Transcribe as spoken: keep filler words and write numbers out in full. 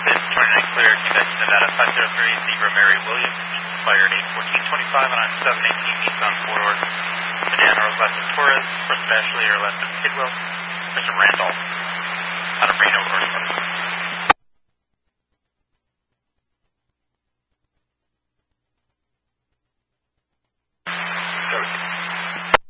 It's twenty-nine clear, came back to Nevada five zero three, Zebra Mary Williams, expired eight fourteen twenty-five, and I'm seven eighteen Nissan four-door. Sedan or left of Torres, first of Ashley or left of Tidwell. Mister Randolph, out of Reno, Northwest.